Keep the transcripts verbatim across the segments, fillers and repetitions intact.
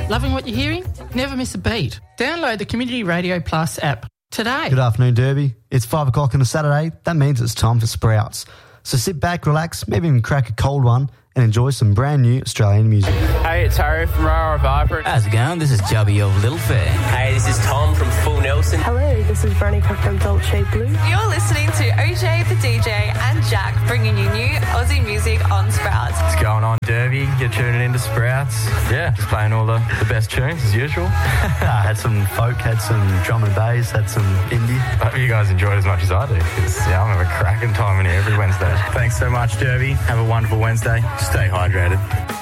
Loving what you're hearing? Never miss a beat. Download the Community Radio Plus app today. Good afternoon, Derby. It's five o'clock on a Saturday. That means it's time for Sprouts. So sit back, relax, maybe even crack a cold one and enjoy some brand new Australian music. Hey, it's Harry from Rara Vibrant. How's it going? This is Jubby of Little Fair. Hey, this is Tom from Full Nelson. Hello, this is Veronica from Dolce Blue. You're listening to O J the D J and Jack bringing you new Aussie music on Sprouts. What's going on, Derby? You're tuning into Sprouts. Yeah, just playing all the, the best tunes as usual. I had some folk, had some drum and bass, had some indie. I hope you guys enjoyed it as much as I do, because yeah, I'm having a cracking time in here every Wednesday. Thanks so much, Derby. Have a wonderful Wednesday. Stay hydrated.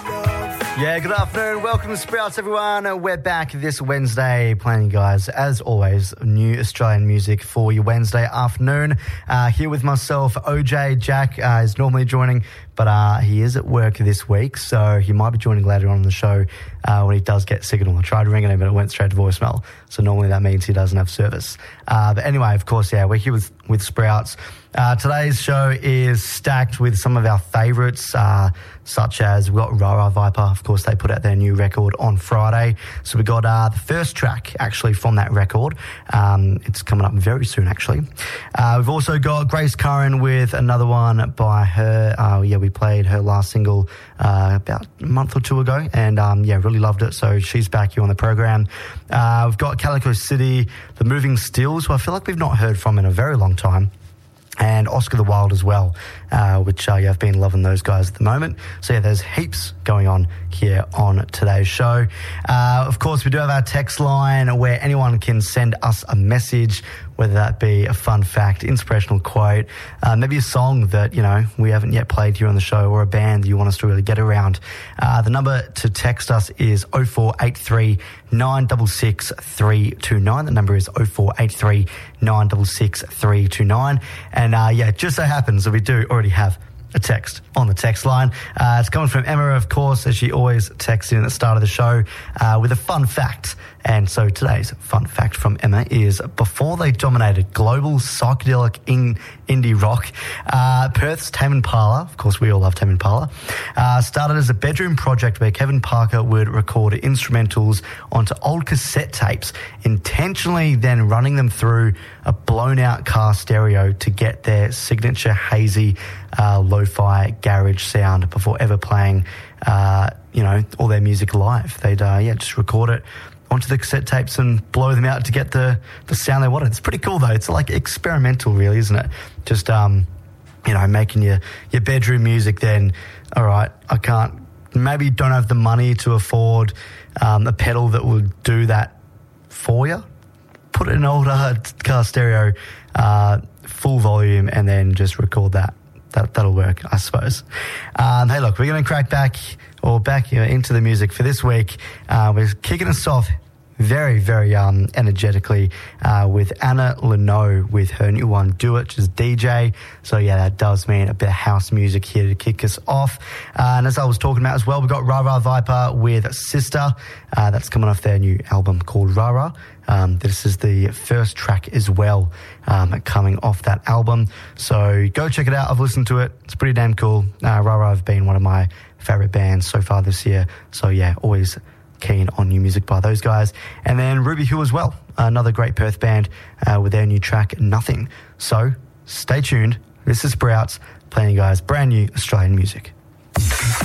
Yeah, good afternoon. Welcome to Sprouts, everyone. We're back this Wednesday playing you guys, as always, new Australian music for your Wednesday afternoon. Uh, here with myself, O J. Jack uh, is normally joining, but uh, he is at work this week, so he might be joining later on in the show uh, when he does get signal. I tried ringing him, but it went straight to voicemail, so normally that means he doesn't have service. Uh, but anyway, of course, yeah, we're here with, with Sprouts. Uh, today's show is stacked with some of our favourites, uh, such as we've got Rara Viper. Of course, they put out their new record on Friday. So we got uh, the first track, actually, from that record. Um, it's coming up very soon, actually. Uh, we've also got Grace Curran with another one by her. Uh, yeah, we played her last single uh, about a month or two ago, and um, yeah, really loved it. So she's back here on the program. Uh, we've got Calico City, The Moving Stills, who I feel like we've not heard from in a very long time. And Oscar the Wild as well, uh, which uh, yeah, I've been loving those guys at the moment. So yeah, there's heaps going on here on today's show. Uh, of course, we do have our text line where anyone can send us a message, whether that be a fun fact, inspirational quote, uh, maybe a song that, you know, we haven't yet played here on the show, or a band that you want us to really get around. Uh, the number to text us is oh four eight three, nine six six, three two nine. The number is oh four eight three, nine six six, three two nine. And uh, yeah, it just so happens that we do already have a text on the text line. Uh, it's coming from Emma, of course, as she always texts in at the start of the show uh, with a fun fact. And so today's fun fact from Emma is, before they dominated global psychedelic in, indie rock, uh, Perth's Tame Impala, of course we all love Tame Impala, uh, started as a bedroom project where Kevin Parker would record instrumentals onto old cassette tapes, intentionally then running them through a blown-out car stereo to get their signature hazy uh, lo-fi garage sound before ever playing, uh, you know, all their music live. They'd, uh, yeah, just record it onto the cassette tapes and blow them out to get the, the sound they wanted. It's pretty cool, though. It's like experimental, really, isn't it? Just, um, you know, making your, your bedroom music then, all right, I can't, maybe don't have the money to afford um, a pedal that will do that for you. Put it in an old uh, car stereo, uh, full volume, and then just record that. That, that'll work, I suppose. Um, hey, look, we're going to crack back or back you know, into the music for this week. Uh, we're kicking us off very, very um, energetically uh, with Anna Leno with her new one, Do It, which is D J. So, yeah, that does mean a bit of house music here to kick us off. Uh, and as I was talking about as well, we've got Rara Viper with Sister. Uh, that's coming off their new album called Rara. Um, this is the first track as well um, coming off that album. So go check it out. I've listened to it. It's pretty damn cool. Uh, Rara have been one of my favourite bands so far this year. So, yeah, always keen on new music by those guys. And then Ruby Hill as well, another great Perth band uh, with their new track, Nothing. So stay tuned. This is Sprouts playing you guys brand new Australian music.